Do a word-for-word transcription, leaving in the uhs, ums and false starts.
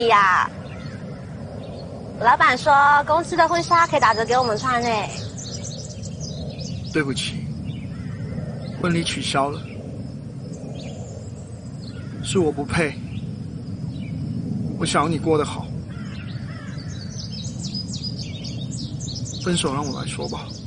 呀，老板说公司的婚纱可以打折给我们穿呢。 对不起，婚礼取消了，是我不配。我想要你过得好，分手让我来说吧。